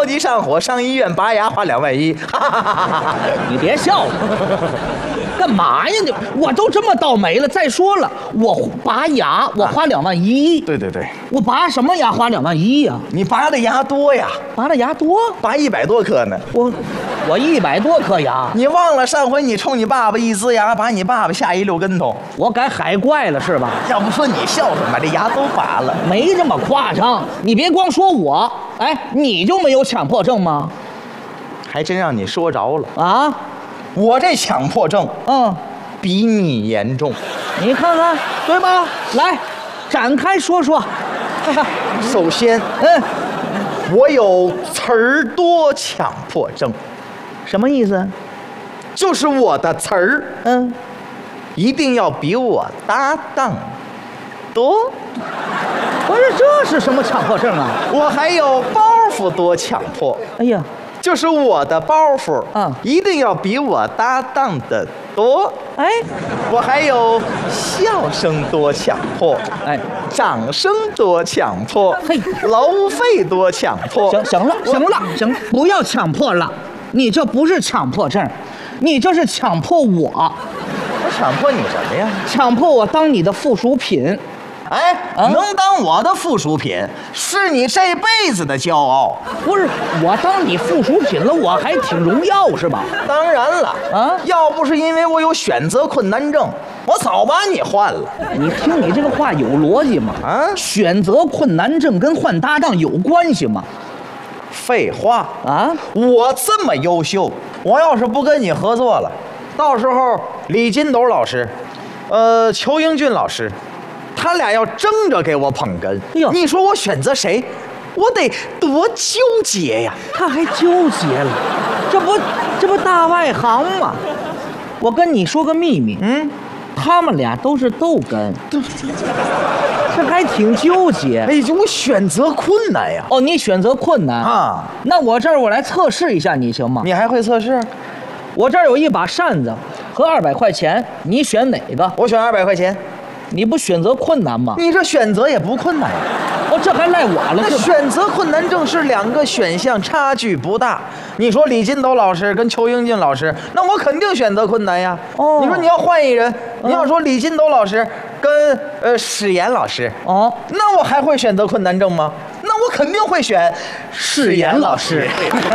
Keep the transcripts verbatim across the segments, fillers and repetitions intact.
着急上火，上医院拔牙花两万一。 你别笑了，干嘛呀你？我都这么倒霉了。再说了，我拔牙我花两万一。 对对对， 我拔什么牙花两万一呀？ 你拔的牙多呀， 拔的牙多， 拔一百多颗呢。 我我一百多颗牙。 你忘了上回你冲你爸爸一呲牙，把你爸爸吓一溜跟头。 我改海怪了是吧？ 要不说你孝顺把这牙都拔了， 没这么夸张。你别光说我，哎，你就没有强迫症吗？ 还真让你说着了啊！ 我这强迫症， 嗯， 比你严重。 你看看，对吧？来，展开说说。 首先， 嗯， 我有词儿多强迫症。 什么意思？ 就是我的词儿， 嗯， 一定要比我搭档多。 不是，这是什么强迫症啊？ 我还有包袱多强迫。 哎呀， 就是我的包袱， 嗯， 一定要比我搭档的多。 哎， 我还有笑声多强迫， 哎， 掌声多强迫， 嘿， 楼费多强迫。 行行了，行了，行了，不要强迫了，你这不是强迫症，你这是强迫我。 我强迫你什么呀？ 强迫我当你的附属品。 哎， 啊、 能当我的附属品，是你这辈子的骄傲。 不是我当你附属品了，我还挺荣耀是吧？ 当然了，啊，要不是因为我有选择困难症，我早把你换了。 你听你这个话有逻辑吗？啊，选择困难症跟换搭档有关系吗？ 废话啊！ 我这么优秀，我要是不跟你合作了，到时候李金斗老师，呃，裘英俊老师。他俩要争着给我捧哏，哎、你说我选择谁？我得多纠结呀！ 他还纠结了，这不这不大外行吗？我跟你说个秘密，嗯，他们俩都是逗哏，这还挺纠结。 哎，我选择困难呀！ 哦，你选择困难啊？那我这儿我来测试一下你行吗？ 你还会测试？ 我这儿有一把扇子和二百块钱，你选哪个？ 我选二百块钱。 你不选择困难吗？ 你这选择也不困难呀！ 哦，这还赖我了。 那选择困难症是两个选项，差距不大。你说李金斗老师跟裘英俊老师，那我肯定选择困难呀。哦，你说你要换一人，你要说李金斗老师跟呃史岩老师，哦，那我还会选择困难症吗？那我肯定会选史岩老师。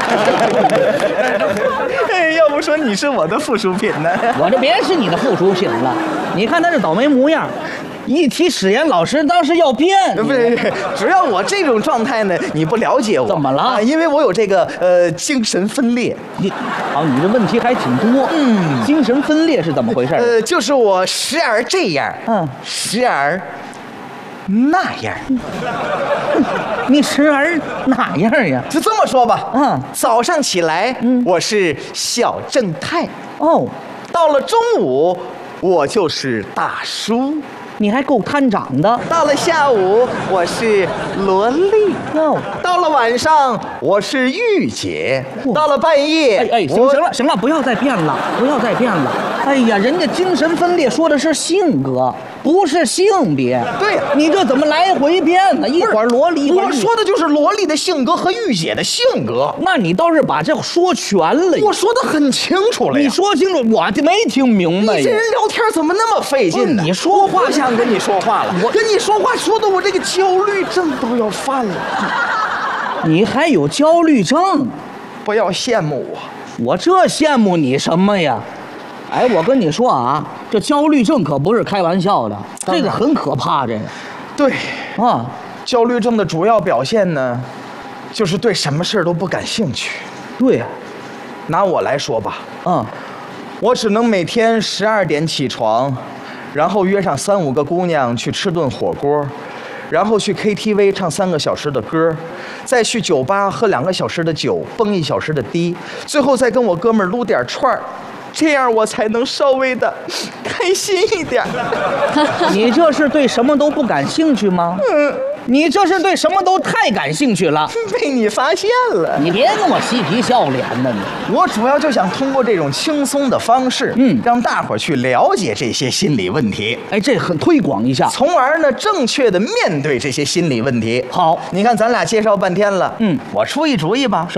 哎，要不说你是我的附属品呢？ 我这别是你的附属品了。你看他这倒霉模样，一提史岩老师，当时要变。 不是，只要我这种状态呢，你不了解我。 怎么了？ 啊、因为我有这个呃精神分裂。 你，啊，你这问题还挺多。嗯，精神分裂是怎么回事？ 呃，就是我时而这样，嗯，时而那样。 你时而哪样呀？ 就这么说吧。 嗯， 早上起来，嗯，我是小正太。 哦， 到了中午。我就是大叔， 你还够贪长的。 到了下午，我是萝莉。 哟， 到了晚上，我是御姐。到了半夜， 哎哎，行行了行了，不要再变了，不要再变了。哎呀，人家精神分裂说的是性格，不是性别。 对呀， 你这怎么来回变呢？一会儿萝莉， 我说的就是萝莉的性格和御姐的性格。 那你倒是把这说全了。 我说的很清楚了呀。 你说清楚，我没听明白。 你这人聊天怎么那么费劲呢？ 你说话， 不想跟你说话了。我跟你说话说的我这个焦虑症都要犯了。 你还有焦虑症？ 不要羡慕我， 我这羡慕你什么呀？哎，我跟你说啊，这焦虑症可不是开玩笑的，这个很可怕。这个， 对啊， 焦虑症的主要表现呢，就是对什么事都不感兴趣。 对， 拿我来说吧， 嗯， 我只能每天十二点起床，然后约上三五个姑娘去吃顿火锅。然后去 K T V 唱三个小时的歌，再去酒吧喝两个小时的酒，蹦一小时的迪，最后再跟我哥们儿撸点串儿，这样我才能稍微的开心一点。 你这是对什么都不感兴趣吗？嗯，你这是对什么都太感兴趣了。 被你发现了， 你别跟我嬉皮笑脸的你。 我主要就想通过这种轻松的方式，嗯，让大伙儿去了解这些心理问题。 哎，这很推广一下， 从而呢正确的面对这些心理问题。 好， 你看咱俩介绍半天了， 嗯， 我出一主意吧。